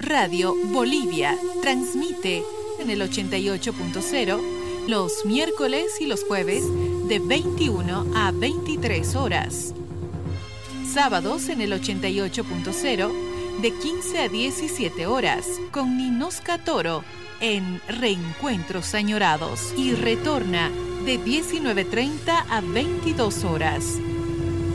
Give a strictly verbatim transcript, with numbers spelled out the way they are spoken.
Radio Bolivia transmite en el ochenta y ocho punto cero los miércoles y los jueves de veintiuna a veintitrés horas. Sábados en el ochenta y ocho punto cero de quince a diecisiete horas con Ninoska Toro en Reencuentros Añorados y retorna de diecinueve treinta a veintidós horas.